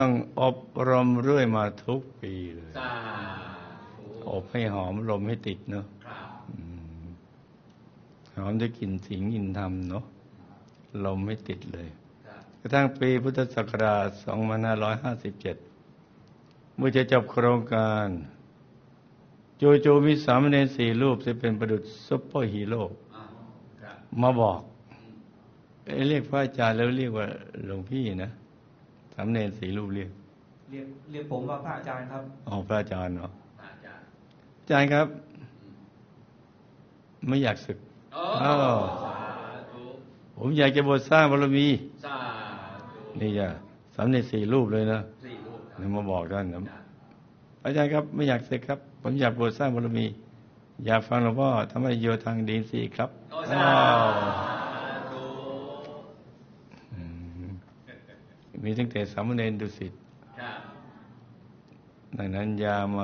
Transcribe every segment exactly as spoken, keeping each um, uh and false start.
ต้องอบรมเรื่อยมาทุกปีเลยอบให้หอมลมให้ติดเนาะหอมด้วยกลิ่นสิงกลิ่นธรรมเนาะลมไม่ติดเลยกระทั่งปีพุทธศักราชสองพันห้าร้อยห้าสิบเจ็ดเมื่อจะจบโครงการจู่ๆมีสามเณรสี่รูปที่เป็นประดุจซุปเปอร์ฮีโร่มาบอกเรียกพระอาจารย์แล้วเรียกว่าหลวงพี่นะสามเณรสี่รูปเรียกเรียกเรียกผมว่าพระอาจารย์ครับอ๋อพระอาจารย์เนาะอาจารย์ครับไม่อยากศึกอ๋อผมอยากจะบวชสร้างบารมีนี่จ้ะสามเณรสี่รูปเลยนะนี่มาบอกท่านนะอาจารย์ครับไม่อยากศึกครับผมอยากบวชสร้างบารมีอยากฟังหลวงพ่อทำให้โยทางดีสิครับมีตั้งแต่สามเณรดุสิตดังนั้นยามา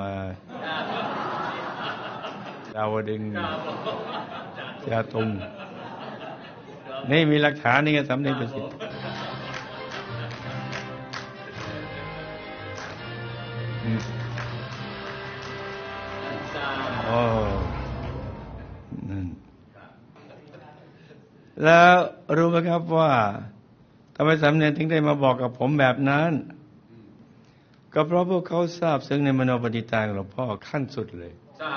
ดาวดึงยาตุมนี่มีหลักฐานนี่ไงสามเณรดุสิตโอ้นั่นแล้วรู้ไหมครับว่าทำไมสามเณรถึงได้มาบอกกับผมแบบนั้นก็เพราะพวกเขาทราบซึ่งในมโนปณิธานของหลวงพ่อขั้นสุดเลย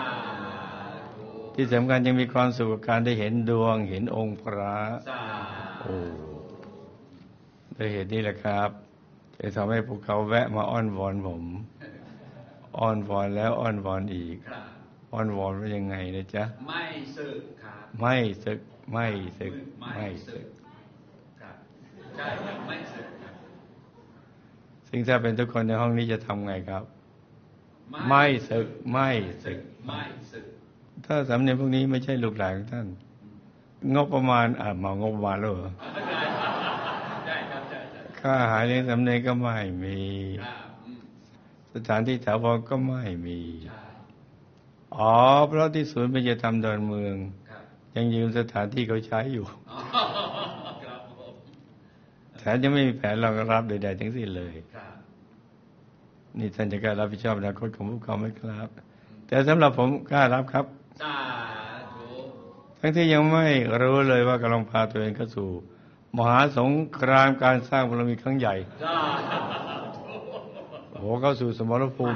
ที่สำคัญยังมีความสุขกับการได้เห็นดวงเห็นองค์พระโอ้ด้วยเหตุนี้แหละครับจะทำให้พวกเขาแวะมาอ้อนวอนผมอ้อนวอนแล้วอ้อนวอนอีกอ้อนวอนว่ายังไงนะจ๊ะไม่สึกครับไม่สึกไม่สึกไม่สึกใช่ครับไม่สึกซึ่งถ้าเป็นทุกคนในห้องนี้จะทำไงครับไม่สึกไม่สึกไม่สึกถ้าสำเนียงพวกนี้ไม่ใช่ลูกหลานของท่านงบประมาณอ่ามางบประมาณแล้วเหรอค่าอาหารเลี้ยงสำเนียงก็ไม่มีสถานที่ถาวรก็ไม่มีอ๋อเพราะที่ศูนย์ปฏิบัติธรรมดอนเมืองยังยืมสถานที่เขาใช้อยู่แถมยังไม่มีแผนรองรับใดๆทั้งสิ้นเลยนี่ท่านจะกล้ารับผิดชอบอนาคตของพวกเขาไหมครับแต่สำหรับผมกล้ารับครับทั้งที่ยังไม่รู้เลยว่ากำลังพาตัวเองเข้าสู่มหาสงครามการสร้างบารมีครั้งใหญ่โอ้โหเข้าสู่สมรภูมิ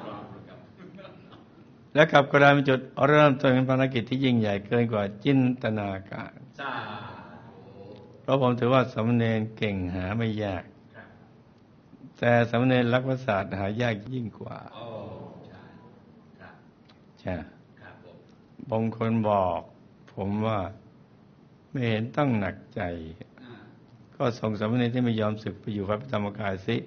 และกลับกระดานเป็นจุดเริ่มต้นของภารกิจที่ยิ่งใหญ่เกินกว่าจินตนาการเพราะผมถือว่าสามเณรเก่งหาไม่ยากแต่สามเณรรักษาศาสตร์หายากยิ่งกว่าใช่บางคนบอกผมว่าไม่เห็นต้องหนักใจก็ส่งสามเณรที่ไม่ยอมศึกไปอยู่วัดพระธรรมกายสิ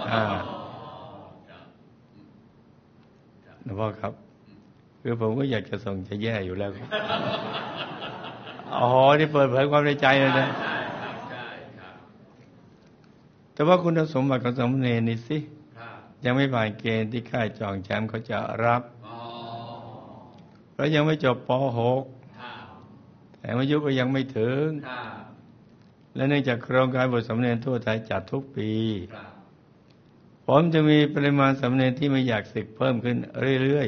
หลวงพ่อครับคือผมก็อยากจะส่งจะแย่อยู่แล้วอ๋อที่เปิดเผยความในใจเลยนะแต่ว่าคุณสมบัติของสามเณรนี่สิยังไม่ผ่านเกณฑ์ที่ค่ายจองแชมป์เขาจะรับเพราะยังไม่จบป หก แต่อายุก็ยังไม่ถึงและเนื่องจากโครงการบวชสามเณรทั่วไทยจัดทุกปีผมจะมีปริมาณสามเณรที่ไม่อยากศึกเพิ่มขึ้นเรื่อย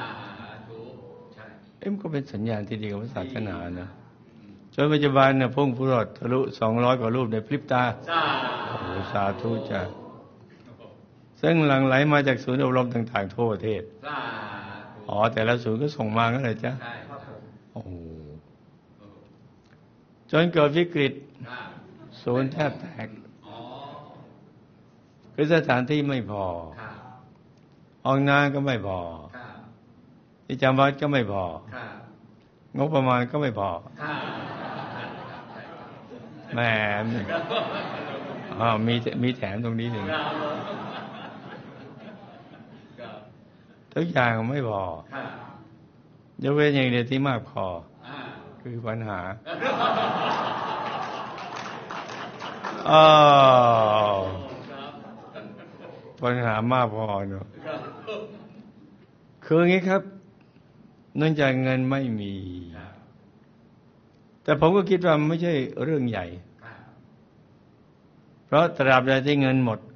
ๆเอ็มก็เป็นสัญญาณที่ดีของศาสนานะจนปัจจุบันเนี่ยพุ่งพุทธทะลุสองร้อยกว่ารูปในพริบตาโอ้โหสาธุจ้ะซึ่งหลั่งไหลมาจากศูนย์อบรมต่างๆทั่วประเทศอ๋อแต่ละศูนย์ก็ส่งมากันเลยจ้ะโอ้โหจนเกิดวิกฤตศูนย์แทบแตกคือสถานที่ไม่พอห้องน้ำก็ไม่พอที่จำวัดก็ไม่พองบประมาณก็ไม่พอแหมอ๋อมีมีแถมตรงนี้หนึ่งทุกอย่างไม่พอยกเว้นอย่างเดียวที่มากพอคือปัญหาอ๋อปัญหามากพอเนอะคืออย่างนี้ครับเนื่องจากเงินไม่มีแต่ผมก็คิดว่าไม่ใช่เรื่องใหญ่เพราะตราบใดที่เงินหมด